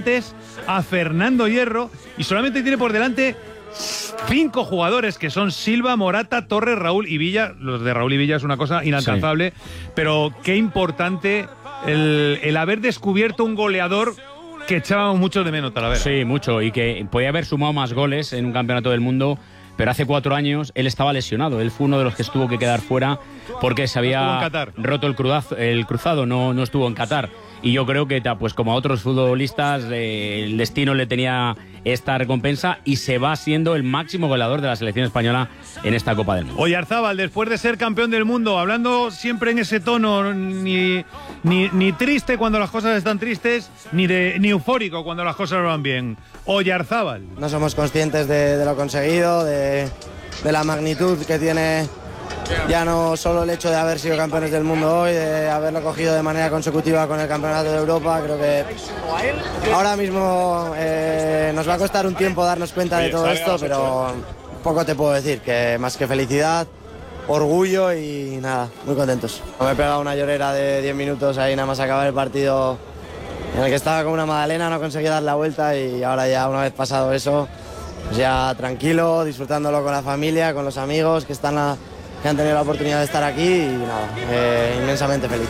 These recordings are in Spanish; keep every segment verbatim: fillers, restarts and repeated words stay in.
antes a Fernando Hierro y solamente tiene por delante cinco jugadores que son Silva, Morata, Torres, Raúl y Villa. Los de Raúl y Villa es una cosa inalcanzable, sí. Pero qué importante el, el haber descubierto un goleador que echábamos mucho de menos, Talavera. Sí, mucho, y que podía haber sumado más goles en un campeonato del mundo, pero hace cuatro años él estaba lesionado. Él fue uno de los que tuvo que quedar fuera porque se había roto el, crudazo, el cruzado, no, no estuvo en Qatar. Y yo creo que, pues como a otros futbolistas, eh, el destino le tenía esta recompensa y se va siendo el máximo goleador de la selección española en esta Copa del Mundo. Oyarzábal, después de ser campeón del mundo, hablando siempre en ese tono, ni, ni, ni triste cuando las cosas están tristes, ni, de, ni eufórico cuando las cosas van bien. Oyarzábal. No somos conscientes de, de lo conseguido, de, de la magnitud que tiene ya no solo el hecho de haber sido campeones del mundo hoy, de haberlo cogido de manera consecutiva con el Campeonato de Europa. Creo que ahora mismo eh, nos va a costar un tiempo darnos cuenta de todo esto, pero poco te puedo decir, que más que felicidad, orgullo y nada, muy contentos. Me he pegado una llorera de diez minutos ahí nada más acabar el partido en el que estaba como una magdalena, no conseguí dar la vuelta y ahora ya una vez pasado eso, pues ya tranquilo, disfrutándolo con la familia, con los amigos que están a, que han tenido la oportunidad de estar aquí y nada, eh, inmensamente feliz.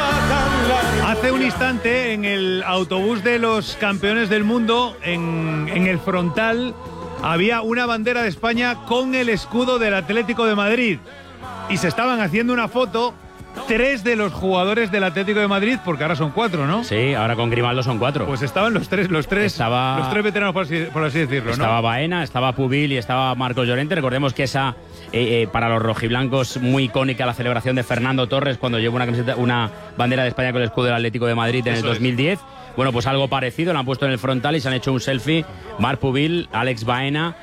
Hace un instante en el autobús de los campeones del mundo, en, en el frontal, había una bandera de España con el escudo del Atlético de Madrid y se estaban haciendo una foto tres de los jugadores del Atlético de Madrid, porque ahora son cuatro, ¿no? Sí, ahora con Grimaldo son cuatro. Pues estaban los tres, los tres, estaba, los tres veteranos, por así, por así decirlo, ¿no? Estaba Baena, estaba Pubil y estaba Marcos Llorente. Recordemos que esa, eh, eh, para los rojiblancos, muy icónica la celebración de Fernando Torres cuando llevó una, camiseta, una bandera de España con el escudo del Atlético de Madrid en Eso el dos mil diez. Es. Bueno, pues algo parecido, lo han puesto en el frontal y se han hecho un selfie. Marc Pubil, Alex Baena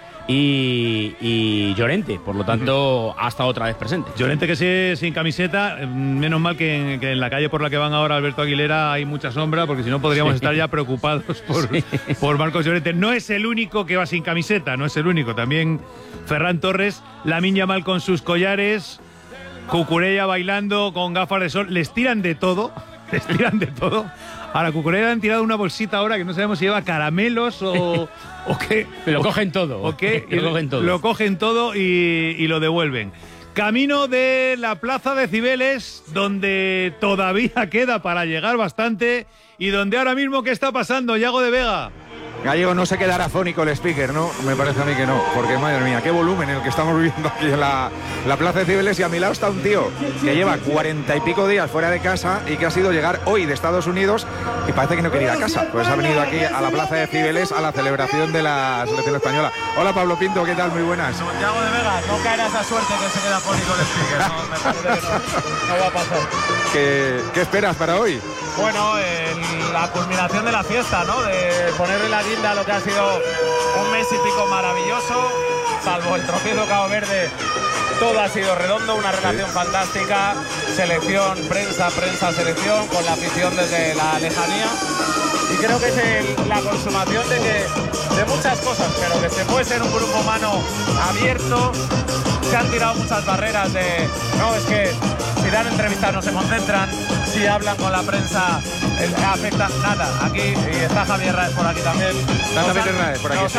Y, y Llorente, por lo tanto, hasta otra vez presente. Llorente que sigue sin camiseta, menos mal que en, que en la calle por la que van ahora Alberto Aguilera hay mucha sombra, porque si no podríamos sí. estar ya preocupados por, sí. por Marcos Llorente. No es el único que va sin camiseta, no es el único. También Ferran Torres, Lamine Yamal con sus collares, Cucurella bailando con gafas de sol. Les tiran de todo, les tiran de todo. A la Cucurella le han tirado una bolsita ahora que no sabemos si lleva caramelos o, o qué. Lo cogen todo. O qué. Lo cogen todo. Lo cogen todo y, y lo devuelven. Camino de la Plaza de Cibeles, donde todavía queda para llegar bastante y donde ahora mismo, ¿qué está pasando, Yago de Vega? Gallego, no se quedará fónico el speaker, ¿no? Me parece a mí que no, porque madre mía, qué volumen el que estamos viviendo aquí en la, la Plaza de Cibeles. Y a mi lado está un tío que lleva cuarenta y pico días fuera de casa y que ha sido llegar hoy de Estados Unidos y parece que no quería ir a casa. Pues ha venido aquí a la Plaza de Cibeles a la celebración de la selección española. Hola Pablo Pinto, ¿qué tal? Muy buenas. Santiago de Vega, no caerá esa suerte que se queda fónico el speaker, no, me parece que no, no va a pasar. ¿Qué, qué esperas para hoy? Bueno, el, la culminación de la fiesta, ¿no? De ponerle la guinda a lo que ha sido un mes y pico maravilloso, salvo el tropiezo Cabo Verde, todo ha sido redondo, una relación sí. fantástica, selección, prensa, prensa, selección, con la afición desde la lejanía. Y creo que es el, la consumación de, que, de muchas cosas, pero que se puede ser un grupo humano abierto. Se han tirado muchas barreras de, no, es que si dan entrevistas no se concentran, si hablan con la prensa eh, afecta nada. Aquí, y está Javier Raez por aquí también. Está Javier Raez por aquí. Nos sí.